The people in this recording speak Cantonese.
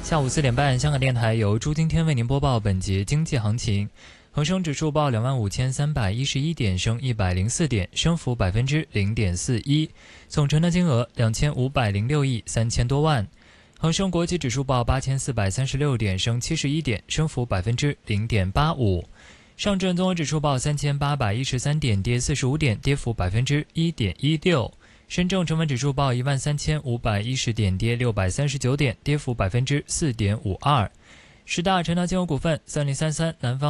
下午4点半，香港电台由朱今天为您播报本节经济行情。恒生指数报25,311点，升104点，升幅0.41%，总成交金额2506亿3000多万。恒生国际指数报8436点，升71点，升幅0.85%。上证综合指数报3813点，跌45点，跌幅1.16%。深证成分指数报13510点，跌639点，跌幅4.52%。10大成交金额股份：3033南方。